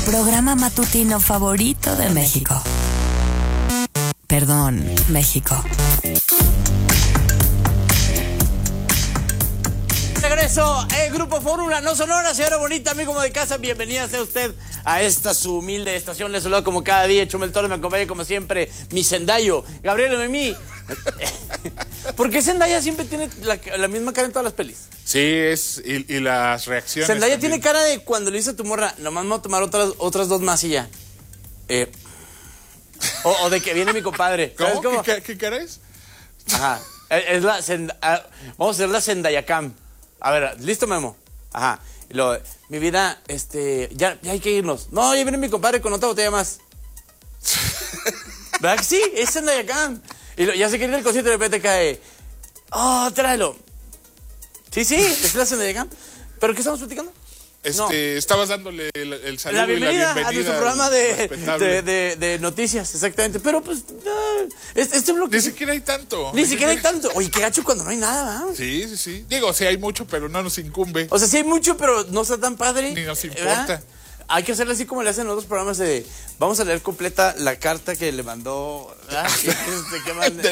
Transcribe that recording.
programa matutino favorito de México. Perdón, México. Regreso, Grupo Fórmula, no Sonora, señora bonita, amigo de casa, bienvenida sea usted a esta su humilde estación. Les saludo como cada día, Chumel Torres, me acompaña como siempre mi Zendayo, Gabriel Memí. ¿Por qué Zendaya siempre tiene la misma cara en todas las pelis? Sí, y las reacciones. Zendaya también. tiene cara de cuando le dice a tu morra, nomás me voy a tomar otras dos más y ya. O de que viene mi compadre. ¿Sabes ¿Cómo? ¿Qué cara es? Ajá. Vamos a hacer la Zendayacam. A ver, listo, Memo. Ajá. Y luego, mi vida, ya hay que irnos. No, ya viene mi compadre con otra botella más. ¿Verdad que sí? Es Zendayacam. Y ya se quiere ir al concierto y de repente cae. Oh, tráelo. Sí, es la Zendayacam. ¿Pero qué estamos platicando? No. Estabas dándole el saludo La bienvenida, y la bienvenida a nuestro programa de noticias, exactamente. Pero pues, este bloque. Ni siquiera hay tanto. Ni siquiera hay tanto. Oye, qué gacho cuando no hay nada, ¿verdad? Sí. Digo, sí hay mucho, pero no nos incumbe. O sea, sí hay mucho, pero no está tan padre. Ni nos importa. ¿Verdad? Hay que hacerle así como le hacen en otros programas de... Vamos a leer completa la carta que le mandó... ¿verdad? ¿Qué manda?